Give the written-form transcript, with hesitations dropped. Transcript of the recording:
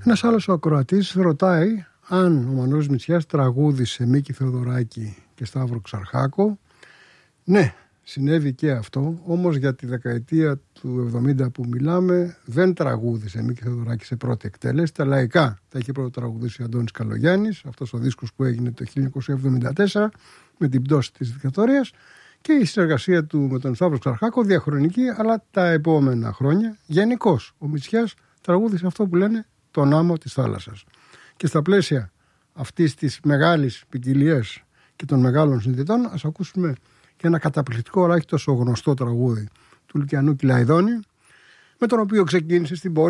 Ένας άλλος ακροατής ρωτάει αν ο Μανώλης Μητσιάς τραγούδισε Μίκη Θεοδωράκη και Σταύρο Ξαρχάκο. Ναι, συνέβη και αυτό, όμως για τη δεκαετία του 70 που μιλάμε δεν τραγούδισε Μίκη Θεοδωράκη σε πρώτη εκτέλεση. Τα λαϊκά τα είχε πρώτο τραγουδήσει ο Αντώνης Καλογιάννης, αυτός ο δίσκος που έγινε το 1974 με την πτώση της δικτατορίας, και η συνεργασία του με τον Σταύρο Ξαρχάκο διαχρονική, αλλά τα επόμενα χρόνια γενικώς ο Μητσιάς τραγούδισε αυτό που λένε τον άμμο της θάλασσας. Και στα πλαίσια αυτής της μεγάλης ποικιλίας και των μεγάλων συνθετών, ας ακούσουμε και ένα καταπληκτικό, αλλά όχι τόσο γνωστό τραγούδι του Λουκιανού Κυλαϊδόνη, με τον οποίο ξεκίνησε στην πόλη